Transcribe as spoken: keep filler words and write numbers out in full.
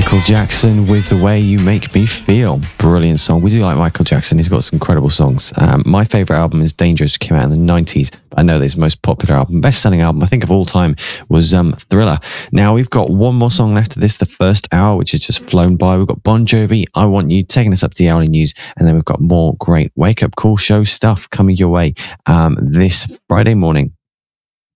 Michael Jackson with The Way You Make Me Feel. Brilliant song. We do like Michael Jackson. He's got some incredible songs. Um, my favourite album is Dangerous, which came out in the nineties. But I know that his most popular album, best-selling album, I think of all time, was um, Thriller. Now, we've got one more song left of this, the first hour, which has just flown by. We've got Bon Jovi, I Want You, taking us up to the hourly news. And then we've got more great wake-up call show stuff coming your way um, this Friday morning.